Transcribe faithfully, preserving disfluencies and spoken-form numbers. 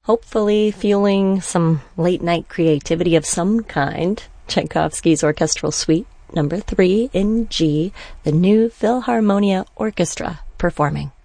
hopefully fueling some late-night creativity of some kind. Tchaikovsky's Orchestral Suite Number three in G, the New Philharmonia Orchestra performing.